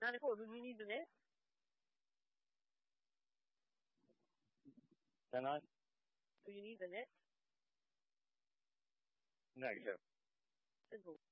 Narco, who needs it? Ganon? Do you need the net? Negative. Simple.